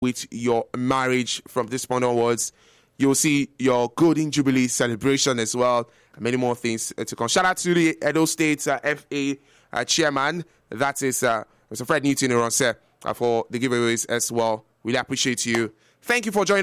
with your marriage from this point onwards. You'll see your Golden Jubilee celebration as well, and many more things to come. Shout out to the Edo State FA chairman, that is Mr. Fred Newton Ironse, for the giveaways as well. Really appreciate you. Thank you for joining